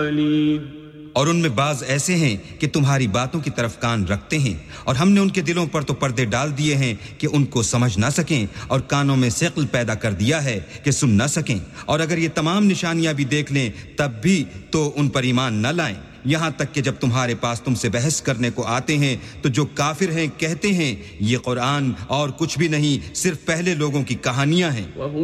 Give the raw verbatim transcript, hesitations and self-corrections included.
और उनमें बाज ऐसे हैं कि तुम्हारी बातों की तरफ कान रखते हैं और हमने उनके दिलों पर तो पर्दे डाल दिए हैं कि उनको समझ ना सकें और कानों में सेक़ल पैदा कर दिया है कि सुन ना सकें और अगर ये तमाम निशानियां भी देख लें तब भी तो उन पर ईमान न लाएं यहाँ तक कि जब तुम्हारे पास तुमसे बहस करने को आते हैं तो जो काफिर हैं कहते हैं ये कुरान और कुछ भी नहीं सिर्फ पहले लोगों की कहानियां हैं